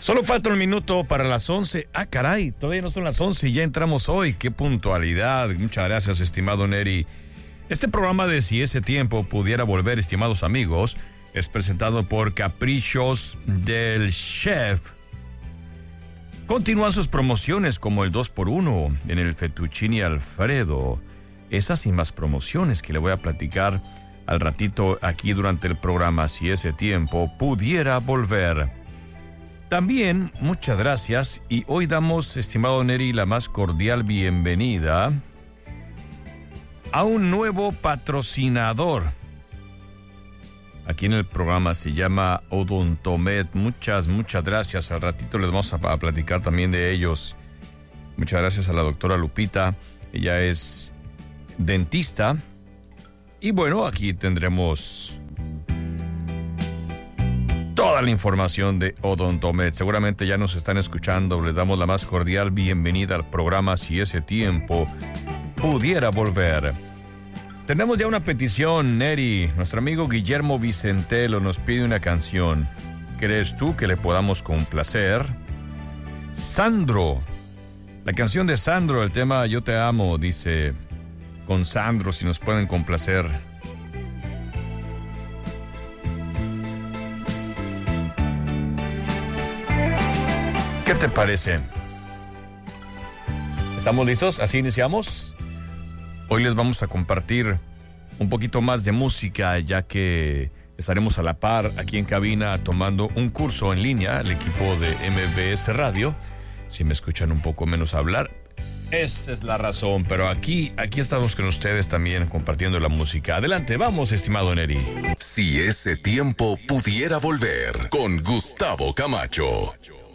Solo falta un minuto para las 11. Ah, caray, todavía no son las 11 y ya entramos hoy. ¡Qué puntualidad! Muchas gracias, estimado Neri. Este programa de Si ese tiempo pudiera volver, estimados amigos, es presentado por Caprichos del Chef. Continúan sus promociones como el 2x1 en el Fettuccine Alfredo. Esas y más promociones que le voy a platicar al ratito aquí durante el programa Si ese tiempo pudiera volver. También, muchas gracias, y hoy damos, estimado Neri, la más cordial bienvenida a un nuevo patrocinador. Aquí en el programa se llama Odontomed. Muchas gracias. Al ratito les vamos a platicar también de ellos. Muchas gracias a la doctora Lupita. Ella es dentista. Y bueno, aquí tendremos toda la información de Odontomed. Seguramente ya nos están escuchando. Les damos la más cordial bienvenida al programa Si ese tiempo pudiera volver. Tenemos ya una petición, Neri. Nuestro amigo Guillermo Vicentelo nos pide una canción. ¿Crees tú que le podamos complacer? Sandro. La canción de Sandro, el tema Yo te amo, dice con Sandro, si nos pueden complacer. ¿Qué te parece? ¿Estamos listos? ¿Así iniciamos? Hoy les vamos a compartir un poquito más de música, ya que estaremos a la par aquí en cabina tomando un curso en línea, el equipo de MBS Radio. Si me escuchan un poco menos hablar, esa es la razón, pero aquí estamos con ustedes también compartiendo la música. Adelante, vamos, estimado Neri. Si ese tiempo pudiera volver, con Gustavo Camacho.